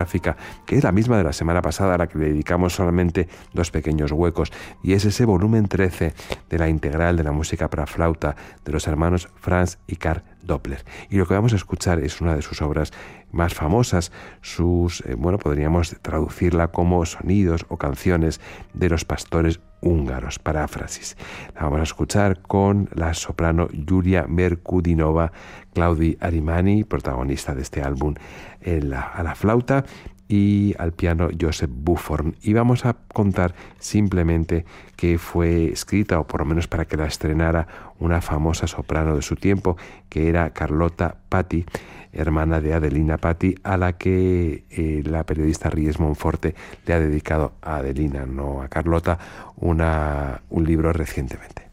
discográfica, que es la misma de la semana pasada, a la que le dedicamos solamente 2 pequeños huecos, y es ese volumen 13 de la integral de la música para flauta de los hermanos Franz y Karl Doppler. Y lo que vamos a escuchar es una de sus obras más famosas, podríamos traducirla como sonidos o canciones de los pastores húngaros, paráfrasis. La vamos a escuchar con la soprano Yulia Merkudinova, Claudi Arimani, protagonista de este álbum, a la flauta, y al piano Joseph Buforn. Y vamos a contar simplemente que fue escrita, o por lo menos para que la estrenara, una famosa soprano de su tiempo, que era Carlotta Patti, hermana de Adelina Patti, a la que la periodista Ries Monforte le ha dedicado a Adelina, no a Carlotta, un libro recientemente.